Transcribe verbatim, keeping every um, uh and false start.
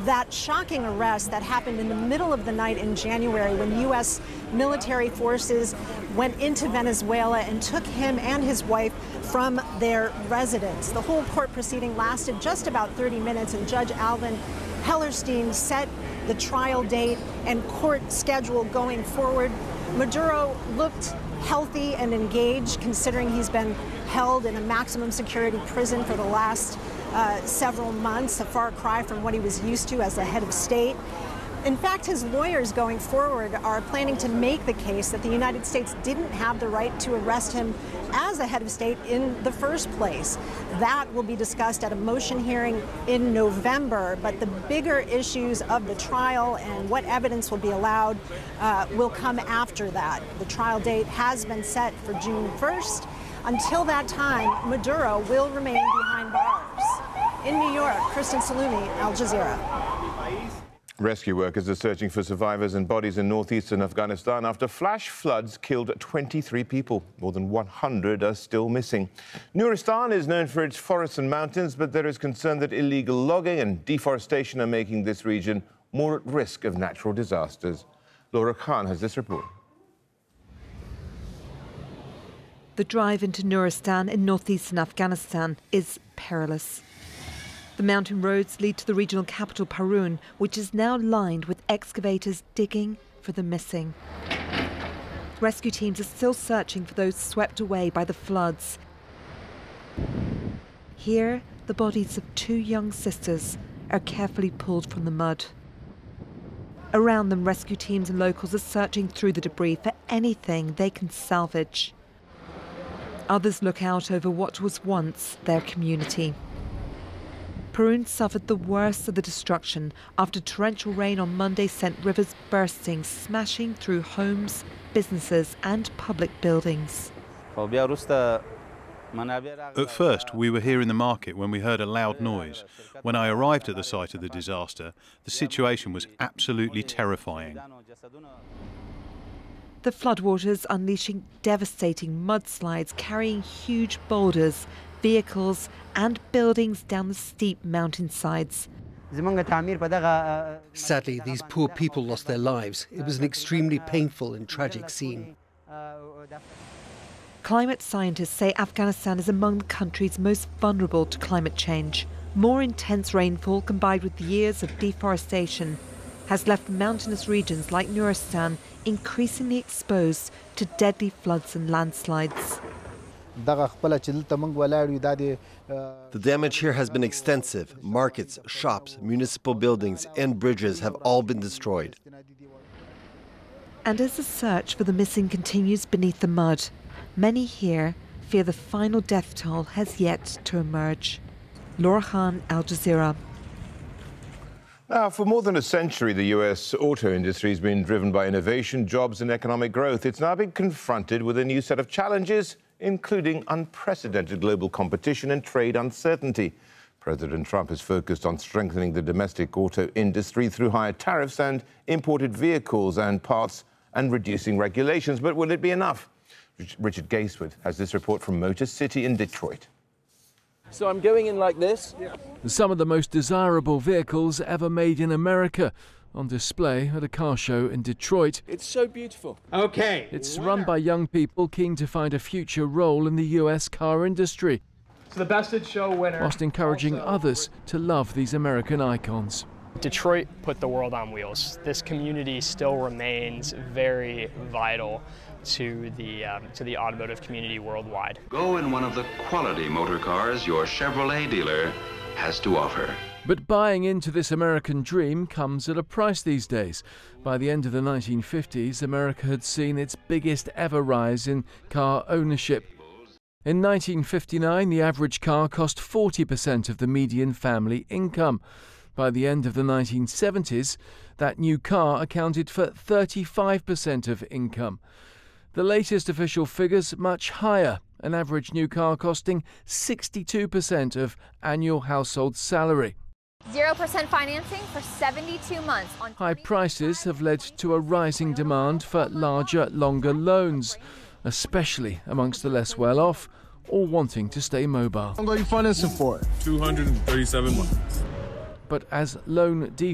that shocking arrest that happened in the middle of the night in January when U S military forces went into Venezuela and took him and his wife from their residence. The whole court proceeding lasted just about thirty minutes, and Judge Alvin Hellerstein set the trial date and court schedule going forward. Maduro looked healthy and engaged, considering he's been held in a maximum security prison for the last uh, several months, a far cry from what he was used to as the head of state. In fact, his lawyers going forward are planning to make the case that the United States didn't have the right to arrest him as a head of state in the first place. That will be discussed at a motion hearing in November, but the bigger issues of the trial and what evidence will be allowed uh, will come after that. The trial date has been set for June first. Until that time, Maduro will remain behind bars. In New York, Kristen Salumi, Al Jazeera. Rescue workers are searching for survivors and bodies in northeastern Afghanistan after flash floods killed twenty-three people. More than one hundred are still missing. Nuristan is known for its forests and mountains, but there is concern that illegal logging and deforestation are making this region more at risk of natural disasters. Laura Khan has this report. The drive into Nuristan in northeastern Afghanistan is perilous. The mountain roads lead to the regional capital, Parun, which is now lined with excavators digging for the missing. Rescue teams are still searching for those swept away by the floods. Here, the bodies of two young sisters are carefully pulled from the mud. Around them, rescue teams and locals are searching through the debris for anything they can salvage. Others look out over what was once their community. Parun suffered the worst of the destruction after torrential rain on Monday sent rivers bursting, smashing through homes, businesses and public buildings. At first, we were here in the market when we heard a loud noise. When I arrived at the site of the disaster, the situation was absolutely terrifying. The floodwaters unleashing devastating mudslides, carrying huge boulders, vehicles and buildings down the steep mountainsides. Sadly, these poor people lost their lives. It was an extremely painful and tragic scene. Climate scientists say Afghanistan is among the countries most vulnerable to climate change. More intense rainfall combined with years of deforestation has left mountainous regions like Nuristan increasingly exposed to deadly floods and landslides. The damage here has been extensive. Markets, shops, municipal buildings and bridges have all been destroyed. And as the search for the missing continues beneath the mud, many here fear the final death toll has yet to emerge. Laura Khan, Al Jazeera. Now, for more than a century, the U S auto industry has been driven by innovation, jobs and economic growth. It's now been confronted with a new set of challenges, including unprecedented global competition and trade uncertainty. President Trump has focused on strengthening the domestic auto industry through higher tariffs and imported vehicles and parts and reducing regulations. But will it be enough? Richard Gaiswood has this report from Motor City in Detroit. So I'm going in like this. Yeah. Some of the most desirable vehicles ever made in America on display at a car show in Detroit. It's so beautiful. Okay. It's winner. Run by young people keen to find a future role in the U S car industry. It's the Best in Show winner. Whilst encouraging also others to love these American icons. Detroit put the world on wheels. This community still remains very vital to the um, to the automotive community worldwide. Go in one of the quality motor cars your Chevrolet dealer has to offer. But buying into this American dream comes at a price these days. By the end of the nineteen fifties, America had seen its biggest ever rise in car ownership. In nineteen fifty-nine, the average car cost forty percent of the median family income. By the end of the nineteen seventies, that new car accounted for thirty-five percent of income. The latest official figures much higher, an average new car costing sixty-two percent of annual household salary. zero percent financing for seventy-two months. On High prices have led to a rising demand for larger, longer loans, especially amongst the less well-off or wanting to stay mobile. How long are you financing for? two hundred thirty-seven months. But as loan default